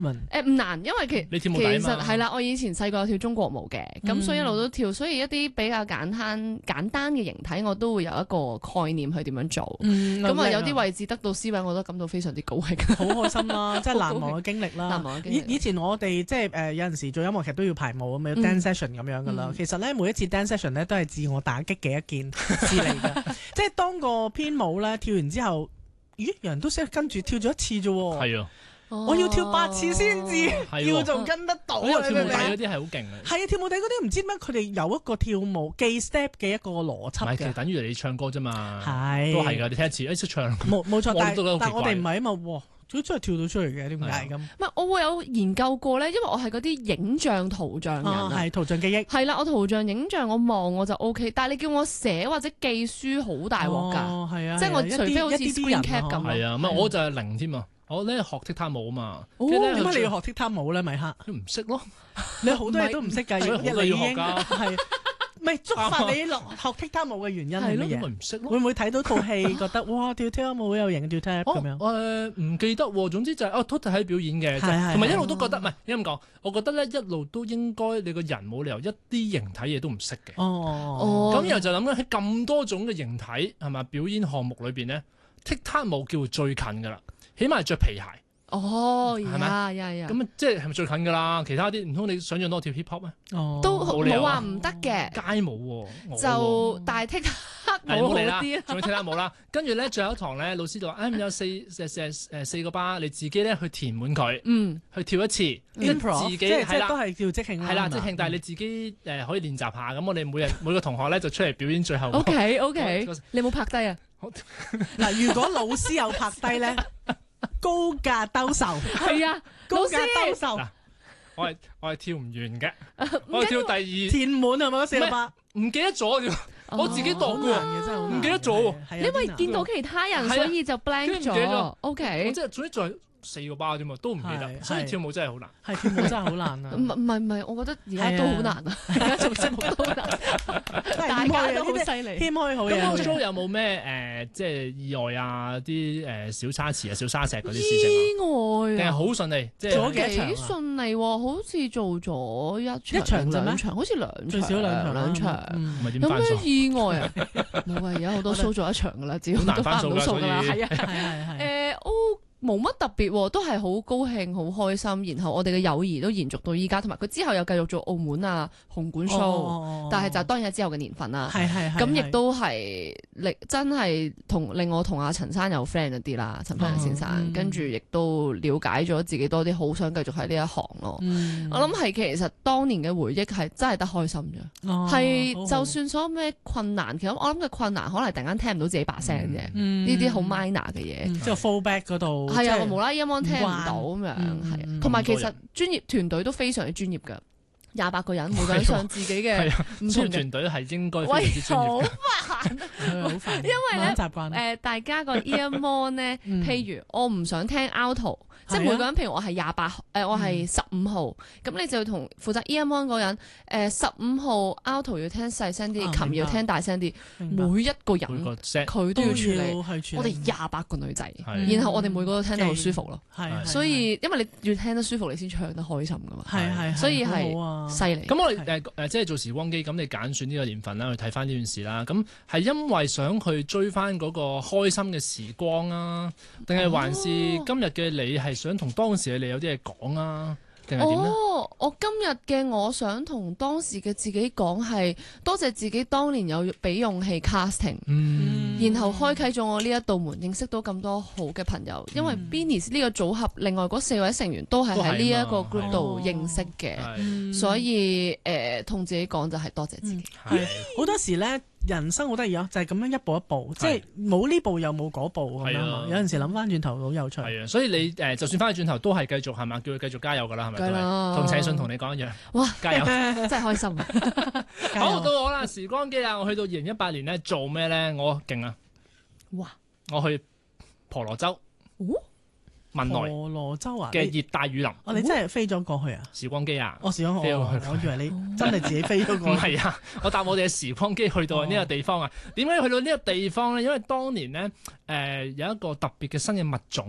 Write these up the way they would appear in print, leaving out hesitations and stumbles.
唔難，因為你跳舞其底嘛實係啦，我以前細個有跳中國舞嘅，咁所以一路都跳，所以一啲比較簡單嘅形體，我都會有一個概念去點樣做。咁啊，有啲位置得到 C 位，我都感到非常之高興， 好開心啦，即係難忘嘅經歷啦。 難忘嘅經歷。 以前我哋即係有陣時做音樂劇都要排舞咁樣 dance session 咁樣噶啦。其實咧每一次 dance session 咧都係自我打擊嘅一件事嚟㗎。即係當個編舞咧跳完之後，咦，人都識跟住跳咗一次啫喎。 係啊。 我要跳8次先至叫做跟得到。 跳舞底嗰啲係好勁嘅。 係啊，跳舞底嗰啲唔知點解佢哋有一個跳舞記 step 嘅一個邏輯嘅。 其實等於你唱歌啫嘛。 係。 都係㗎，你聽一次，識唱。 冇錯，但係我哋唔係啊嘛，哇！佢真係跳到出嚟嘅，點解咁？ 唔係，我會有研究過咧，因為我係嗰啲影像圖像人係圖像記憶。 係啦，我圖像影像我望我就 OK， 但係你叫我寫或者記書好大鑊㗎。 係啊， 即係我除非好似 screen cap 咁。 係啊，我就係零添啊。我咧學踢踏舞啊嘛， 點解你要學踢踏舞咧？米克， 都唔識咯， 你好多嘢都唔識㗎， 所以好多要學㗎。 係，唔係觸發你學踢踏舞嘅原因係乜嘢？ 咪唔識咯？ 會唔會睇到套戲覺得哇跳踢踏舞好有型，跳踢咁樣？ 唔記得喎。總之就係都睇表演嘅，同埋一路都覺得唔係應該咁講。我覺得咧一路都應該你個人冇理由一啲形體嘢都唔識嘅。咁然後就諗緊喺咁多種嘅形體係咪表演項目裏邊咧，踢踏舞叫最近㗎啦。起碼係着皮鞋， 係咪？ 咁即係咪最近㗎啦？其他啲唔通你想象到我跳 hip hop 咩？ 都冇話唔得嘅， 街舞喎， 就大踢踏舞好啲啊！ 仲要踢踏舞啦，跟住咧最後一堂咧，老師就話：有四個巴，你自己咧去填滿佢，去跳一次，自己係啦， 都係叫即興啦， 係啦，即興，但係你自己可以練習下。咁我哋每個同學咧就出嚟表演最後。 OK，你有冇拍低啊？ 嗱，如果老師有拍低咧，高價兜售。 係啊， 高價兜售。 我係跳唔完嘅，我係跳第二。 填滿係咪嗰4個巴？ 唔記得咗，我自己度嘅，唔記得咗。 因為見到其他人，所以就 blank 咗。OK， 即係總之就係4個巴啫嘛，都唔記得，所以跳舞真係好難。 係跳舞真係好難啊！ 唔係，我覺得而家都好難啊！而家做節目都好難，大家都好犀利。 謙虛好嘢。 咁個 show 有冇咩即係意外啊？啲小差池啊、小沙石嗰啲事情意外定係好順利？即係做咗幾幾順利喎？好似做咗一場兩場，好似兩場， 最少兩場。 唔係點有咩翻數？ 意外啊？冇啊！而家好多 show 做一場噶啦，只要都翻唔到數噶啦。係啊，冇乜特別喎，都係好高興、好開心。然後我哋嘅友誼都延續到依家，同埋佢之後又繼續做澳門啊紅館 show，但係就當然係之後嘅年份啦。咁亦都係真係令我同阿陳生有 friend 一啲啦，陳輝陽先生。跟住亦都了解咗自己多啲，好想繼續喺呢一行咯。我諗係其實當年嘅回憶係真係得開心啫。係就算所有咩困難，其實我諗嘅困難可能係突然間聽唔到自己把聲啫。呢啲好 minor 嘅嘢， 即係 fallback 嗰度。 係啊，我無啦啦音聽唔到咁樣，係啊，同埋其實專業團隊都非常之專業㗎，28個人，每個人上自己嘅唔同嘅團隊係應該非常之專業嘅。 好煩， 因為咧習慣大家個 earmon 咧，譬如我唔想聽 alto，即係每個人，譬如我係28，我係15號，咁你就同負責 earmon 嗰人，15號 alto 要聽細聲啲，琴要聽大聲啲，每一個人佢都要處理。我哋28個女仔，然後我哋每個都聽得好舒服咯。所以因為你越聽得舒服，你先唱得開心噶嘛。所以係犀利。 咁我哋即係做時光機，咁你揀選呢個年份啦，去睇翻呢件事啦。咁係因為想去追翻嗰個開心嘅時光啊，定係還是今日嘅你係想同當時嘅你有啲嘢講啊，定係點咧？ 我今日嘅我想同當時嘅自己講係多謝自己當年有俾勇氣 casting，然後開啟咗我呢一道門，認識到咁多好嘅朋友。因為 Beanies 呢個組合，另外嗰4位成員都係喺呢一個 group 度認識嘅，所以同自己講就係多謝自己。 好多時咧。人生好得意啊，就係咁樣一步一步，即係冇呢步又冇嗰步咁樣。有陣時諗翻轉頭好有趣。係啊， 所以你就算翻去轉頭都係繼續係嘛，叫佢繼續加油㗎啦，係咪？係啦。同陳奕迅同你講一樣。 哇！ 加油！ 真係開心。 好，到我啦，時光機啊！我去到2018年咧做咩咧？我勁啊！哇！我去婆羅洲。文萊婆羅洲啊嘅熱帶雨林， 你真係飛咗過去啊？ 時光機啊！ 時光機，我以為你真係自己飛咗過去。 唔係啊！我搭我哋嘅時光機去到呢個地方啊！點解去到呢個地方咧？因為當年咧有一個特別嘅新嘅物種啊！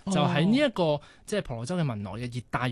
就喺呢一個即係婆羅洲嘅文萊嘅熱帶